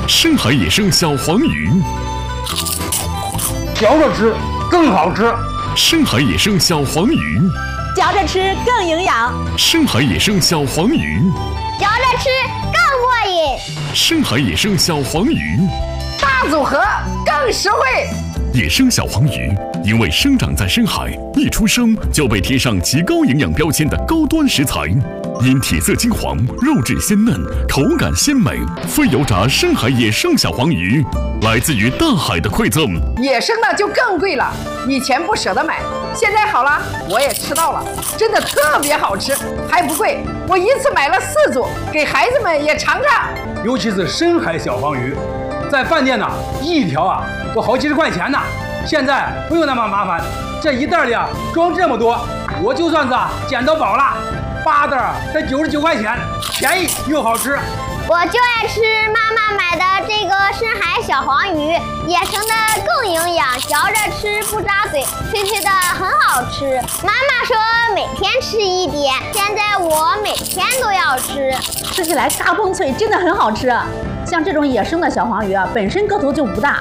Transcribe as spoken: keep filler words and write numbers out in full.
深海野生小黄鱼， 嚼着吃更好吃。 深海野生小黄鱼， 嚼着吃更营养。 深海野生小黄鱼， 嚼着吃更过瘾。 深海野生小黄鱼， 大组合更实惠。 野生小黄鱼因为生长在深海，一出生就被贴上极高营养标签的高端食材，因体色金黄、肉质鲜嫩、口感鲜美，非油炸深海野生小黄鱼来自于大海的馈赠。 野生的就更贵了，以前不舍得买，现在好了，我也吃到了，真的特别好吃，还不贵。我一次买了四组，给孩子们也尝尝。 尤其是深海小黄鱼，在饭店呢，一条啊都好几十块钱呢。现在不用那么麻烦，这一袋里啊装这么多，我就算是啊捡到宝了。八袋才九十九块钱，便宜又好吃。 我就爱吃妈妈买的这个深海小黄鱼，野生的更营养，嚼着吃不扎嘴，脆脆的很好吃。妈妈说每天吃一点，现在我每天都要吃， 吃起来嘎嘣脆，真的很好吃。像这种野生的小黄鱼啊，本身个头就不大，